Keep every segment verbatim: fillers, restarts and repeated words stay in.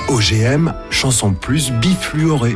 O G M, chanson plus bifluorée.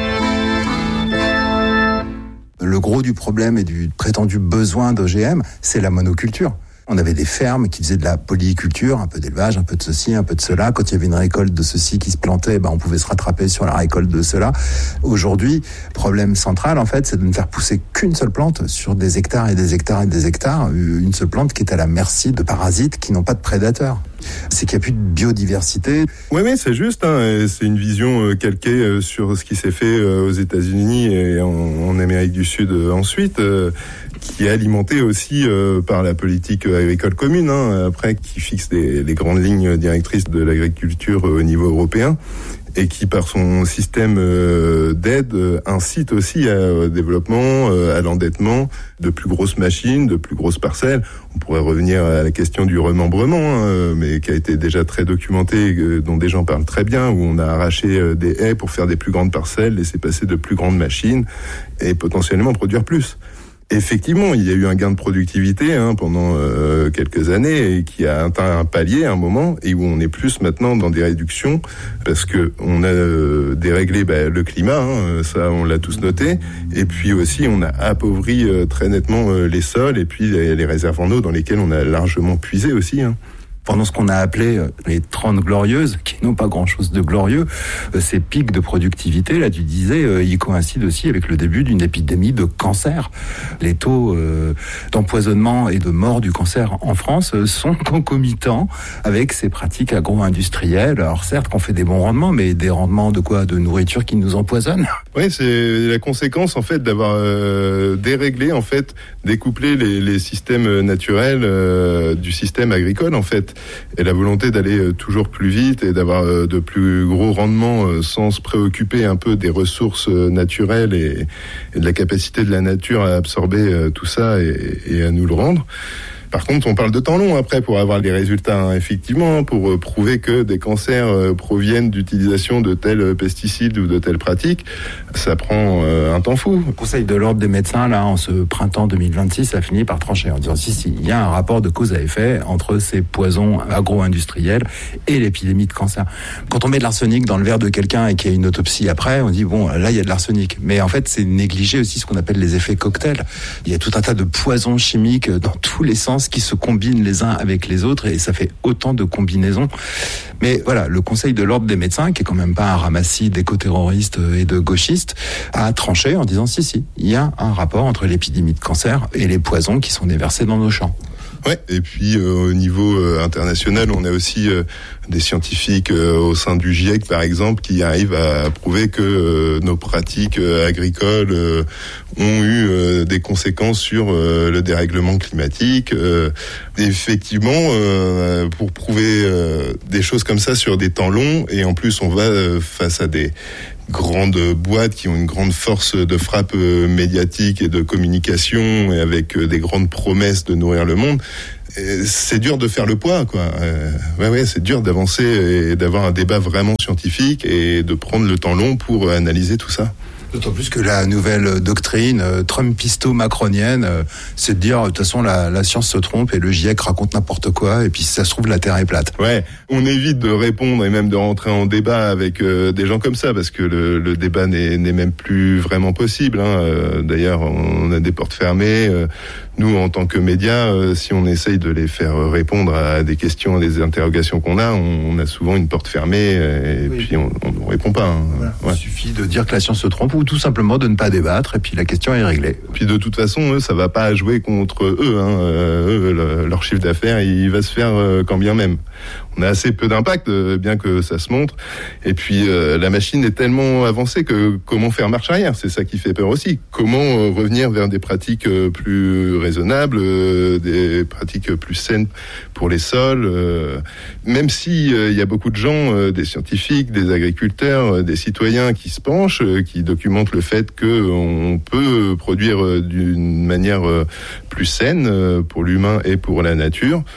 Le gros du problème et du prétendu besoin d'O G M, c'est la monoculture. On avait des fermes qui faisaient de la polyculture, un peu d'élevage, un peu de ceci, un peu de cela. Quand il y avait une récolte de ceci qui se plantait, ben on pouvait se rattraper sur la récolte de cela. Aujourd'hui, le problème central, en fait, c'est de ne faire pousser qu'une seule plante sur des hectares et des hectares et des hectares. Une seule plante qui est à la merci de parasites qui n'ont pas de prédateurs. C'est qu'il n'y a plus de biodiversité. Oui, oui, c'est juste. Hein. C'est une vision calquée sur ce qui s'est fait aux États-Unis et en, en Amérique du Sud ensuite, qui est alimentée aussi par la politique agricole commune, hein, après, qui fixe des, les grandes lignes directrices de l'agriculture au niveau européen, et qui, par son système d'aide, incite aussi au développement, à l'endettement de plus grosses machines, de plus grosses parcelles. On pourrait revenir à la question du remembrement, hein, mais qui a été déjà très documenté, dont des gens parlent très bien, où on a arraché des haies pour faire des plus grandes parcelles, laisser passer de plus grandes machines et potentiellement produire plus. Effectivement, il y a eu un gain de productivité hein, pendant euh, quelques années et qui a atteint un palier à un moment et où on est plus maintenant dans des réductions parce que on a euh, déréglé bah, le climat, hein, ça on l'a tous noté, et puis aussi on a appauvri euh, très nettement euh, les sols et puis les, les réserves en eau dans lesquelles on a largement puisé aussi. Hein. Pendant ce qu'on a appelé les trente glorieuses, qui n'ont pas grand-chose de glorieux, ces pics de productivité, là tu disais, ils coïncident aussi avec le début d'une épidémie de cancer. Les taux euh, d'empoisonnement et de mort du cancer en France sont concomitants avec ces pratiques agro-industrielles. Alors certes qu'on fait des bons rendements, mais des rendements de quoi ? De nourriture qui nous empoisonne. Oui, c'est la conséquence en fait d'avoir euh, déréglé, en fait, découplé les, les systèmes naturels euh, du système agricole en fait. Et la volonté d'aller toujours plus vite et d'avoir de plus gros rendements sans se préoccuper un peu des ressources naturelles et, et de la capacité de la nature à absorber tout ça et, et à nous le rendre. Par contre, on parle de temps long après pour avoir les résultats, hein, effectivement, pour prouver que des cancers euh, proviennent d'utilisation de tels pesticides ou de telles pratiques. Ça prend euh, un temps fou. Le Conseil de l'ordre des médecins, là, en ce printemps deux mille vingt-six, a fini par trancher en disant si, si, il y a un rapport de cause à effet entre ces poisons agro-industriels et l'épidémie de cancer. Quand on met de l'arsenic dans le verre de quelqu'un et qu'il y a une autopsie après, on dit bon, là, il y a de l'arsenic. Mais en fait, c'est négliger aussi ce qu'on appelle les effets cocktails. Il y a tout un tas de poisons chimiques dans tous les sens qui se combinent les uns avec les autres et ça fait autant de combinaisons. Mais voilà, le Conseil de l'ordre des médecins, qui est quand même pas un ramassis d'éco-terroristes et de gauchistes, a tranché en disant si, si, il y a un rapport entre l'épidémie de cancer et les poisons qui sont déversés dans nos champs. Ouais, et puis euh, au niveau euh, international, on a aussi euh, des scientifiques euh, au sein du GIEC, par exemple, qui arrivent à prouver que euh, nos pratiques euh, agricoles euh, ont eu euh, des conséquences sur euh, le dérèglement climatique. Euh, effectivement, euh, pour prouver euh, des choses comme ça sur des temps longs, et en plus on va euh, face à des grandes boîtes qui ont une grande force de frappe médiatique et de communication et avec des grandes promesses de nourrir le monde. Et c'est dur de faire le poids, quoi. Euh, ouais, ouais, c'est dur d'avancer et d'avoir un débat vraiment scientifique et de prendre le temps long pour analyser tout ça. D'autant plus que la nouvelle doctrine euh, trumpisto-macronienne, euh, c'est de dire de toute façon la, la science se trompe et le GIEC raconte n'importe quoi et puis si ça se trouve la Terre est plate. Ouais, on évite de répondre et même de rentrer en débat avec euh, des gens comme ça parce que le, le débat n'est, n'est même plus vraiment possible. Hein. Euh, d'ailleurs, on a des portes fermées. Euh, nous, en tant que médias, euh, si on essaye de les faire répondre à des questions, à des interrogations qu'on a, on, on a souvent une porte fermée et oui. Puis on ne répond pas. Hein. Voilà. Ouais. Il suffit de dire que la science se trompe ou tout simplement de ne pas débattre et puis la question est réglée. Puis de toute façon, eux, ça va pas jouer contre eux. Hein. Euh, eux, le, leur chiffre d'affaires, il va se faire euh, quand bien même. On a assez peu d'impact, euh, bien que ça se montre. Et puis euh, la machine est tellement avancée que comment faire marche arrière ? C'est ça qui fait peur aussi. Comment euh, revenir vers des pratiques euh, plus raisonnables, euh, des pratiques plus saines pour les sols. Euh, même si il euh, y a beaucoup de gens, euh, des scientifiques, des agriculteurs, euh, des citoyens qui se penchent, euh, qui documentent le fait que on peut produire euh, d'une manière euh, plus saine euh, pour l'humain et pour la nature.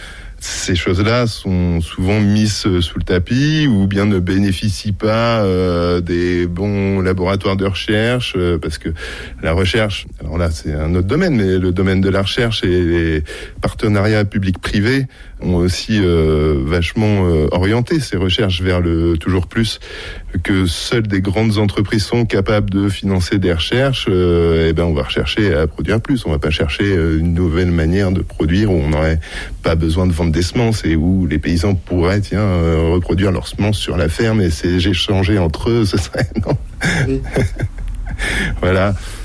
ces choses-là sont souvent mises sous le tapis ou bien ne bénéficient pas euh, des bons laboratoires de recherche euh, parce que la recherche, alors là c'est un autre domaine, mais le domaine de la recherche et les partenariats publics-privés ont aussi euh, vachement euh, orienté ces recherches vers le toujours plus, que seules des grandes entreprises sont capables de financer des recherches. Euh, et ben on va rechercher à produire plus, on va pas chercher une nouvelle manière de produire où on n'aurait pas besoin de vendre des semences et où les paysans pourraient tiens euh, reproduire leurs semences sur la ferme et c'est échanger entre eux, ce serait non. Oui. Voilà.